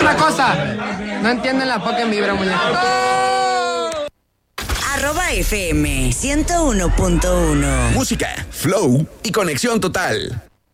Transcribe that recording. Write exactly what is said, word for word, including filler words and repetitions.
una cosa. No entienden la poca vibra, muñeco. Arroba F M ciento uno punto uno. Música, flow y conexión total.